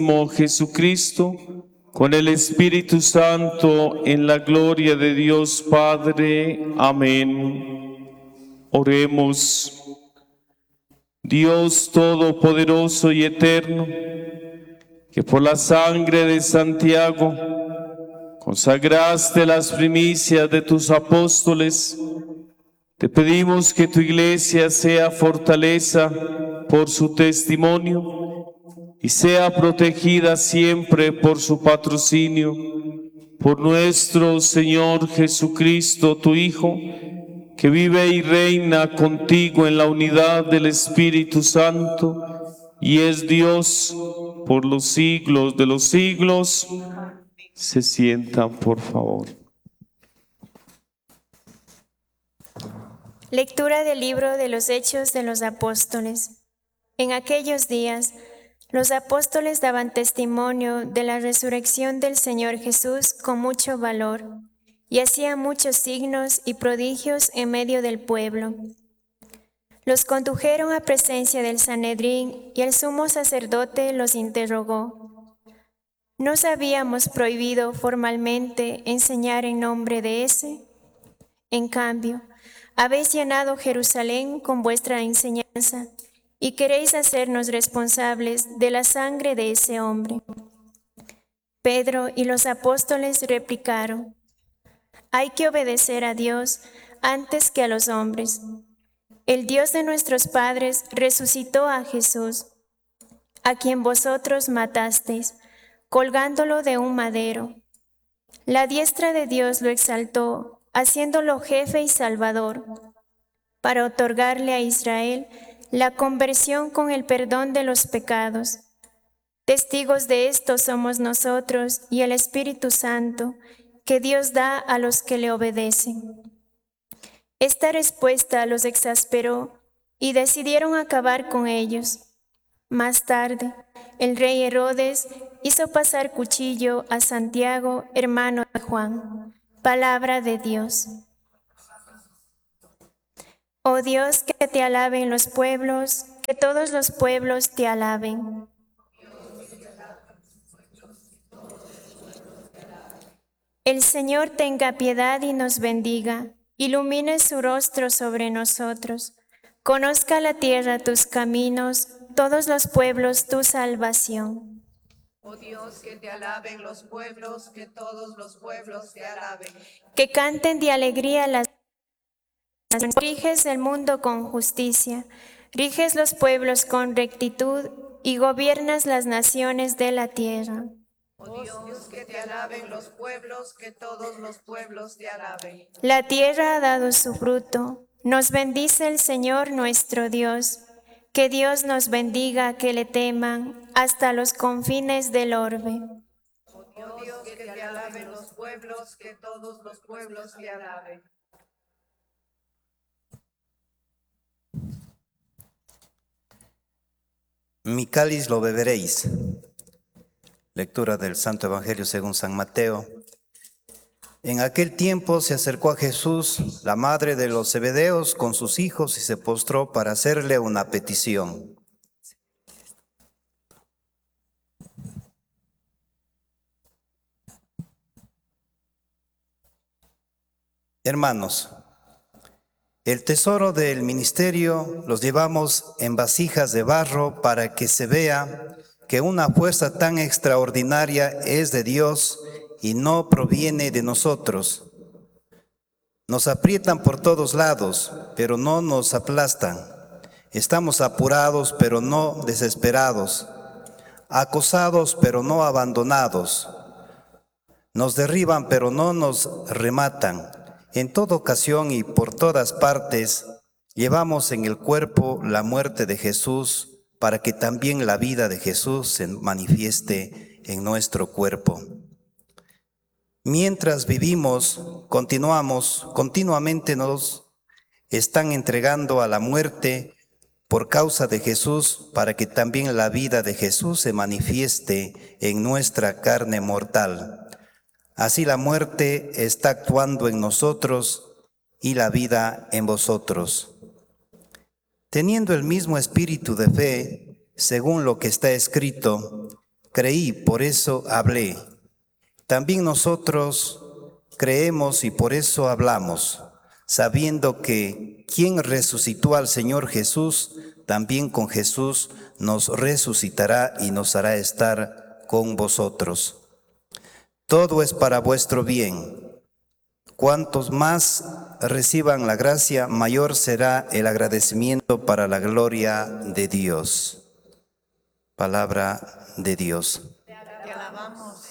Jesucristo, con el Espíritu Santo, en la gloria de Dios Padre. Amén. Oremos. Dios Todopoderoso y Eterno, que por la sangre de Santiago consagraste las primicias de tus apóstoles, te pedimos que tu iglesia sea fortaleza por su testimonio y sea protegida siempre por su patrocinio, por nuestro Señor Jesucristo, tu Hijo, que vive y reina contigo en la unidad del Espíritu Santo y es Dios por los siglos de los siglos. Se sientan, por favor. Lectura del libro de los Hechos de los Apóstoles. En aquellos días, los apóstoles daban testimonio de la resurrección del Señor Jesús con mucho valor, y hacían muchos signos y prodigios en medio del pueblo. Los condujeron a presencia del Sanedrín, y el sumo sacerdote los interrogó. ¿Nos habíamos prohibido formalmente enseñar en nombre de ese? En cambio, habéis llenado Jerusalén con vuestra enseñanza y queréis hacernos responsables de la sangre de ese hombre. Pedro y los apóstoles replicaron: hay que obedecer a Dios antes que a los hombres. El Dios de nuestros padres resucitó a Jesús, a quien vosotros matasteis, colgándolo de un madero. La diestra de Dios lo exaltó, haciéndolo jefe y salvador, para otorgarle a Israel la conversión con el perdón de los pecados. Testigos de esto somos nosotros y el Espíritu Santo, que Dios da a los que le obedecen. Esta respuesta los exasperó y decidieron acabar con ellos. Más tarde, el rey Herodes hizo pasar cuchillo a Santiago, hermano de Juan. Palabra de Dios. Oh Dios, que te alaben los pueblos, que todos los pueblos te alaben. El Señor tenga piedad y nos bendiga, ilumine su rostro sobre nosotros. Conozca la tierra tus caminos, todos los pueblos tu salvación. Oh Dios, que te alaben los pueblos, que todos los pueblos te alaben. Que canten de alegría las naciones. Riges el mundo con justicia, riges los pueblos con rectitud y gobiernas las naciones de la tierra. Oh Dios, que te alaben los pueblos, que todos los pueblos te alaben. La tierra ha dado su fruto, nos bendice el Señor nuestro Dios. Que Dios nos bendiga, que le teman, hasta los confines del orbe. Oh Dios, que te alaben los pueblos, que todos los pueblos te alaben. Mi cáliz lo beberéis. Lectura del Santo Evangelio según San Mateo. En aquel tiempo se acercó a Jesús la madre de los Zebedeos con sus hijos y se postró para hacerle una petición. Hermanos, el tesoro del ministerio los llevamos en vasijas de barro para que se vea que una fuerza tan extraordinaria es de Dios y no proviene de nosotros. Nos aprietan por todos lados, pero no nos aplastan. Estamos apurados, pero no desesperados. Acosados, pero no abandonados. Nos derriban, pero no nos rematan. En toda ocasión y por todas partes, llevamos en el cuerpo la muerte de Jesús, para que también la vida de Jesús se manifieste en nuestro cuerpo. Mientras vivimos, continuamente nos están entregando a la muerte por causa de Jesús, para que también la vida de Jesús se manifieste en nuestra carne mortal. Así la muerte está actuando en nosotros y la vida en vosotros. Teniendo el mismo espíritu de fe, según lo que está escrito, creí, por eso hablé. También nosotros creemos y por eso hablamos, sabiendo que quien resucitó al Señor Jesús, también con Jesús nos resucitará y nos hará estar con vosotros. Todo es para vuestro bien. Cuantos más reciban la gracia, mayor será el agradecimiento para la gloria de Dios. Palabra de Dios. Te alabamos,